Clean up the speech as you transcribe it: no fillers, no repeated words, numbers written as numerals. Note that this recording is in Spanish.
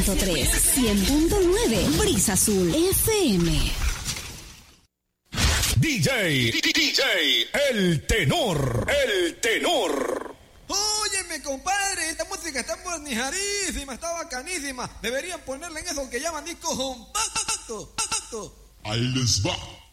100.3, 100.9, Brisa Azul FM. DJ, el tenor. Óyeme, compadre, esta música está mornijarísima, está bacanísima. Deberían ponerle en eso que llaman disco compacto. Ahí les va.